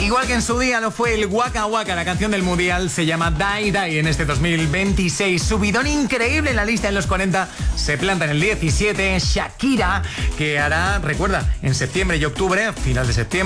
Igual que en su día lo fue el Waka Waka, la canción del Mundial, se llama Die Die en este 2026. Subidón increíble en la lista en los 40, se planta en el 17. Shakira, que hará, recuerda, en septiembre y octubre, final de septiembre,